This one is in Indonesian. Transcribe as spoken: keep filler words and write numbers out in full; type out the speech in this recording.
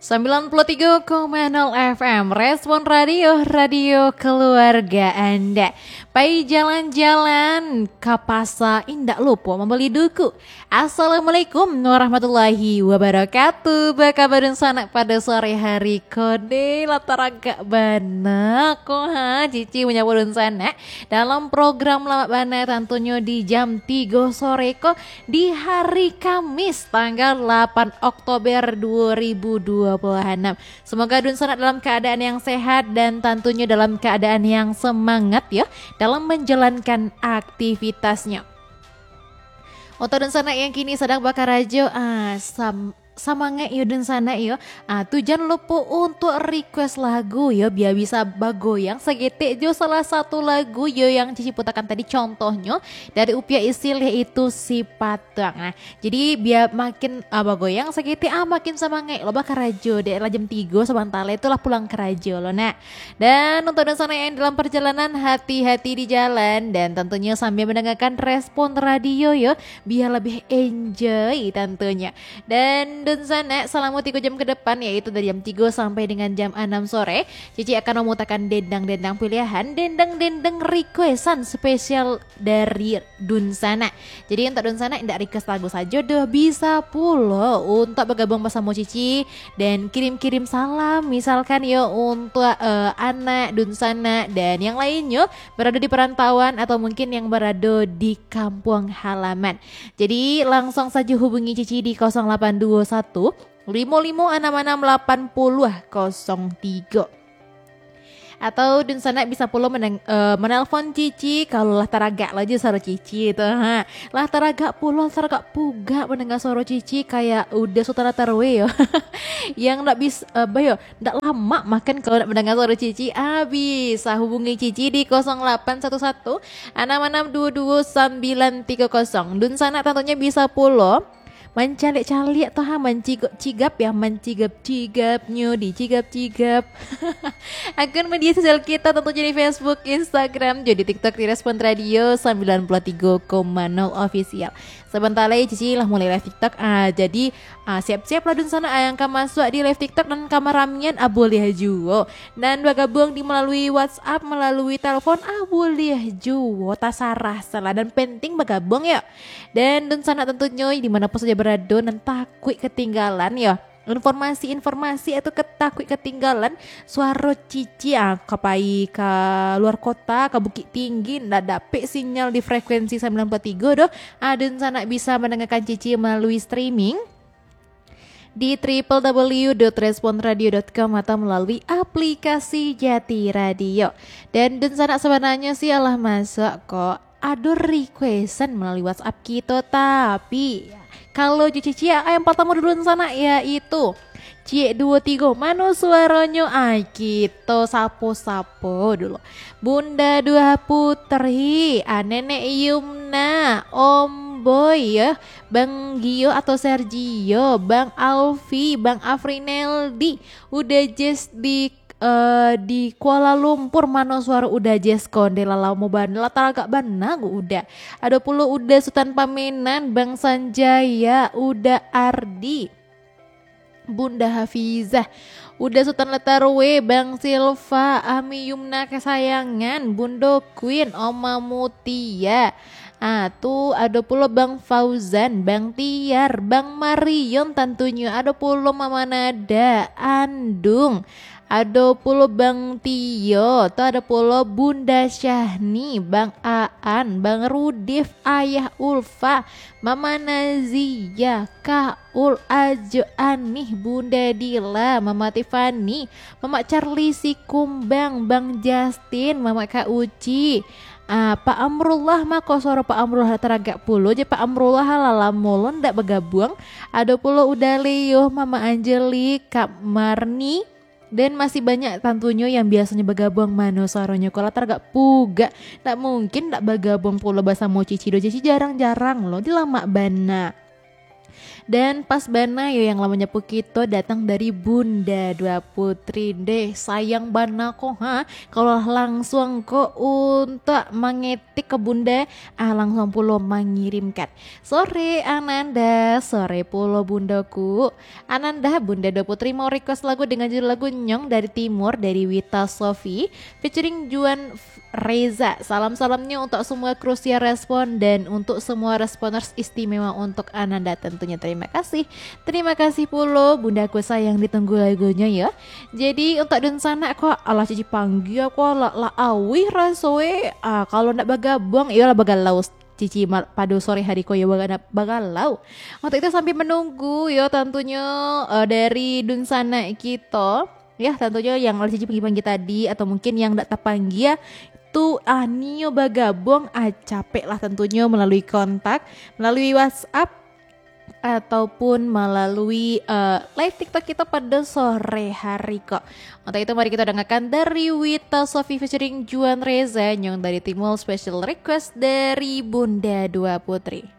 sembilan puluh tiga koma nol F M Respon Radio, radio keluarga Anda. Pai jalan-jalan ke pasar indak lupa membeli duku. Assalamualaikum warahmatullahi wabarakatuh. Bakabarun sanak pada sore hari kode latar agak bana ko ha cici menyambut sana dalam program Lama Bana tentunya di jam tiga sore ko di hari Kamis tanggal delapan Oktober dua ribu dua puluh enam. Semoga Dun Sanat dalam keadaan yang sehat dan tentunya dalam keadaan yang semangat ya dalam menjalankan aktivitasnya. Untuk Dun Sanat yang kini sedang bakar rajo ah, sam Samange yo dan sana yo. Ah tu jangan lupa untuk request lagu yo biar bisa bagoyang segitik jo salah satu lagu yo yang Cici putakan tadi contohnya dari Upia Isil yaitu Si Patang. Nah, jadi biar makin ah, bagoyang segitik ah makin samange lo bakal rajo daerah jam tiga sebantale itulah pulang ke rajo lo. Nah, dan untuk dan sana yang dalam perjalanan hati-hati di jalan dan tentunya sambil mendengarkan respon radio yo biar lebih enjoy tentunya. Dan dan sana selama tiga jam ke depan yaitu dari jam tiga sampai dengan jam enam sore Cici akan memutakan dendang-dendang pilihan, dendang-dendang requestan spesial dari Dun Sana. Jadi untuk Dun Sana tidak request lagu saja dah bisa pula untuk bergabung bersama Cici dan kirim-kirim salam misalkan ya untuk uh, anak Dun Sana dan yang lainnya berada di perantauan atau mungkin yang berada di kampung halaman. Jadi langsung saja hubungi Cici di nol delapan dua satu lima lima enam enam delapan nol nol tiga. Atau Dun Sana bisa pula meneng, uh, menelpon Cici kalau lah taragak aja suara Cici itu ha. Lah taragak pula taragak puga mendengar suara Cici kayak udah sutara tarwe yo. Yang ndak bisa uh, bayo ndak lama makan kalau nak mendengar suara Cici ah bisa hubungi Cici di nol delapan satu satu enam enam dua dua sembilan tiga nol. Dun Sana tentunya bisa pula mencalik-calik atau ha mencigap-cigap ya mencigap-cigapnya di cigap-cigap akun media sosial kita tentunya di Facebook, Instagram, jadi TikTok di Respon Radio sembilan puluh tiga koma nol official. Sebentar lagi Cici lah mulai live TikTok ah jadi ah, siap-siap lah Dun Sana yang akan masuk di live TikTok dan kameramian ah boleh juga dan bergabung di melalui WhatsApp melalui telepon ah boleh juga tak sarah salah dan penting bergabung ya. Dan Dun Sana tentunya dimanapun saja berada dan takut ketinggalan ya informasi-informasi atau ketakut ketinggalan suara Cici ah kapai ke luar kota ke Bukit Tinggi ndak dapet sinyal di frekuensi sembilan puluh tiga doh ah Dun Sana bisa mendengarkan Cici melalui streaming di w w w dot respon radio dot com atau melalui aplikasi Jati Radio. Dan Dun Sana sebenarnya sih alah masuk kok ada requestan melalui WhatsApp kita tapi kalau Cici yang pertama dulu Dun Sana yaitu Cie dua tiga mana suaranya ay kita sapo-sapo dulu Bunda Dua Putri ah, Nenek Yumna Om Boy ya Bang Gio atau Sergio Bang Alfi Bang Afrineldi udah just di Uh, di Kuala Lumpur mana suara udah Jeskon de lalau mau bandel agak bana gua udah ada pula udah Sultan Pamenan Bang Sanjaya udah Ardi Bunda Hafizah udah Sultan Letarwe Bang Silva Ami Yumna kesayangan Bundo Queen Oma Mutia. Ah tuh ada pula Bang Fauzan, Bang Tiar, Bang Marion tentunya ada pula Mama Nada, Andung, ada pula Bang Tio, tuh ada pula Bunda Syahni, Bang Aan, Bang Rudif, Ayah Ulfa, Mama Nazia, Kak Ul Ajo Anih, Bunda Dila, Mama Tiffany, Mama Charlie Sikumbang, Bang Justin, Mama Kak Uci. Ah, Pak Amrullah mah kok suara Pak Amrullah teragak puluh aja Pak Amrullah halala molon ndak bergabung. Ada pula udah Leo, Mama Angeli, Kak Marni dan masih banyak tentunya yang biasanya bergabung mano suaranya kalau teragak puga. Ndak mungkin ndak bergabung pula bahasa mau Cici do Cici jarang-jarang loh di lama bana. Dan pas bana yo yang lamanya Pukito datang dari Bunda Dua Putri deh. Sayang bana kok ha kalau langsung kok untuk mengetik ke Bunda ah langsung pulo mengirimkan. Sore Ananda, sore pulo bundaku. Ananda Bunda Dua Putri mau request lagu dengan judul lagu Nyong dari Timur dari Wita Sofi featuring Juan Reza. Salam-salamnya untuk semua Krusia Respon dan untuk semua responders istimewa untuk Ananda tentunya. Terima kasih. Terima kasih pulo bundaku sayang ditunggu lagunya ya. Jadi untuk dan sana kok Allah cici panggil aku la, la awi rasoe ah, kalau ndak bagabung iya lah bagalau cici pada sore hari ko ya bagalau. Untuk itu sambil menunggu ya tentunya uh, dari dun sana kita ya tentunya yang Allah cici panggil tadi atau mungkin yang ndak terpanggil tu anio bagabung ah capek lah tentunya melalui kontak melalui WhatsApp ataupun melalui uh, live TikTok kita pada sore hari kok. Untuk itu mari kita dengarkan dari Wita Sofi featuring Juan Reza Nyong dari Timul special request dari Bunda Dua Putri.